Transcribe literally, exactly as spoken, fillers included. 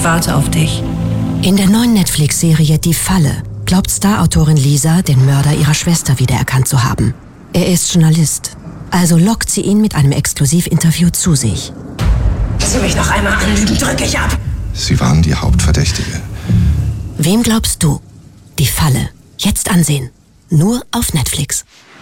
warte auf dich. In der neuen Netflix-Serie Die Falle glaubt Star-Autorin Lisa, den Mörder ihrer Schwester wiedererkannt zu haben. Er ist Journalist, also lockt sie ihn mit einem Exklusivinterview zu sich. Wenn Sie mich noch einmal anlügen, drücke ich ab. Sie waren die Hauptverdächtige. Wem glaubst du? Die Falle. Jetzt ansehen. Nur auf Netflix.